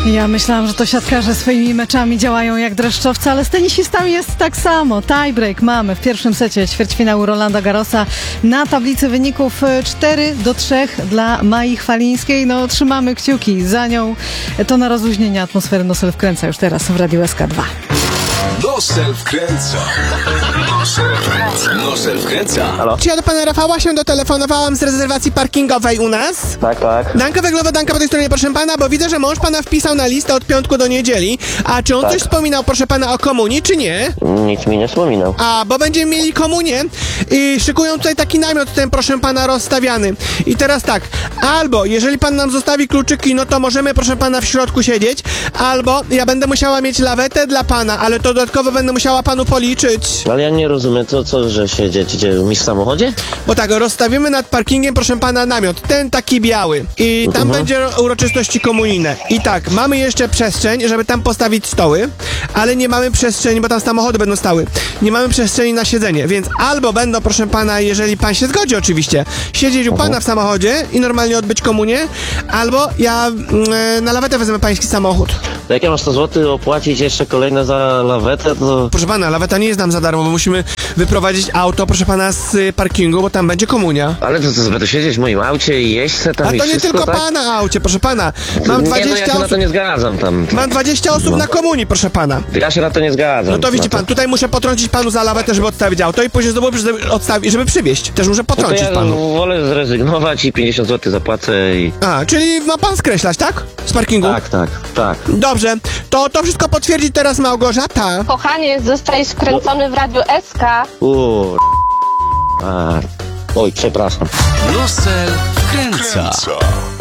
Ja myślałam, że to siatkarze swoimi meczami działają jak dreszczowce, ale z tenisistami jest tak samo. Tiebreak mamy w pierwszym secie ćwierćfinału Rolanda Garrosa. Na tablicy wyników 4-3 dla Mai Chwalińskiej. No, trzymamy kciuki za nią. To na rozluźnienie atmosfery Nosel wkręca już teraz w Radiu SK2. Nosel wkręca. Nosel wkręca. Halo? Czy ja do pana Rafała się dotelefonowałam z rezerwacji parkingowej u nas? Tak, tak. Danka Węglowa, Danka po tej stronie, proszę pana, bo widzę, że mąż pana wpisał na listę od piątku do niedzieli. A czy on Tak. coś wspominał, proszę pana, o komunii, czy nie? Nic mi nie wspominał. A, bo będziemy mieli komunię i szykują tutaj taki namiot ten, proszę pana, rozstawiany. I teraz tak, albo jeżeli pan nam zostawi kluczyki, no to możemy, proszę pana, w środku siedzieć, albo ja będę musiała mieć lawetę dla pana, ale to dodatkowo będę musiała panu policzyć. Ale ja nie rozumiem, co że siedzieć mi w samochodzie? Bo tak, rozstawimy nad parkingiem, proszę pana, namiot, ten taki biały. I tam będzie uroczystości komunijne. I tak, mamy jeszcze przestrzeń, żeby tam postawić stoły, ale nie mamy przestrzeni, bo tam samochody będą stały. Nie mamy przestrzeni na siedzenie, więc albo będą, proszę pana, jeżeli pan się zgodzi oczywiście, siedzieć u pana w samochodzie i normalnie odbyć komunię, albo ja na lawetę wezmę pański samochód. To jak ja mam 100 zł opłacić jeszcze kolejne za lawetę, to... Proszę pana, laweta nie jest nam za darmo, bo musimy wyprowadzić auto, proszę pana, z parkingu, bo tam będzie komunia. Ale to będę siedzieć w moim aucie i jeść se tam A i to nie wszystko, tylko tak? pana aucie, proszę pana. Mam Nie, 20 no ja się na to osób. nie zgadzam tam. Mam 20 osób na komunii, proszę pana. Ja się na to nie zgadzam. No to widzi Na pan, tutaj muszę potrącić panu za lawetę, żeby odstawić auto i później znowu żeby przywieźć. Też muszę No to potrącić ja panu. wolę zrezygnować i 50 zł zapłacę i... A, czyli ma pan skreślać, tak? Z parkingu? Tak. Dobrze, to wszystko potwierdzi teraz Małgorzata. Kochanie, zostajesz wkręcony w Radiu SK. Oj, przepraszam. Nosel wkręca.